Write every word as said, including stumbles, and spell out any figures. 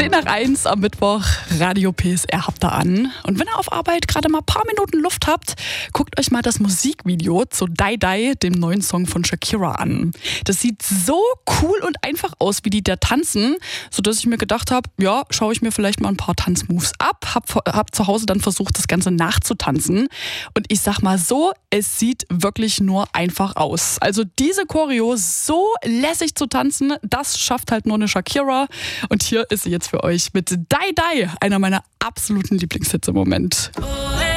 zehn nach eins am Mittwoch, Radio P S R habt ihr an. Und wenn ihr auf Arbeit gerade mal ein paar Minuten Luft habt, guckt euch mal das Musikvideo zu Die Die, dem neuen Song von Shakira, an. Das sieht so cool und einfach aus, wie die da tanzen, sodass ich mir gedacht habe, ja, schaue ich mir vielleicht mal ein paar Tanzmoves ab, hab, hab zu Hause dann versucht, das Ganze nachzutanzen. Und ich sag mal so, es sieht wirklich nur einfach aus. Also diese Choreo so lässig zu tanzen, das schafft halt nur eine Shakira. Und hier ist sie jetzt für euch mit Die Die, einer meiner absoluten Lieblingshits im Moment. Oh, hey.